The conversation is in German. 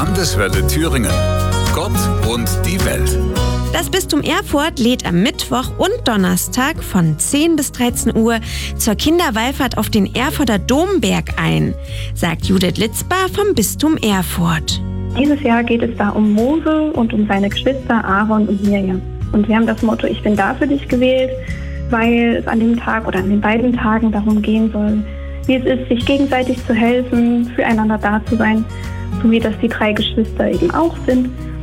Landeswelle Thüringen. Gott und die Welt. Das Bistum Erfurt lädt am Mittwoch und Donnerstag von 10 bis 13 Uhr zur Kinderwallfahrt auf den Erfurter Domberg ein, sagt Judith Litzbar vom Bistum Erfurt. Dieses Jahr geht es da um Mose und um seine Geschwister Aaron und Mirjam. Und wir haben das Motto Ich bin da für dich gewählt, weil es an dem Tag oder an den beiden Tagen darum gehen soll, wie es ist, sich gegenseitig zu helfen, füreinander da zu sein, so wie das die 3 Geschwister eben auch sind.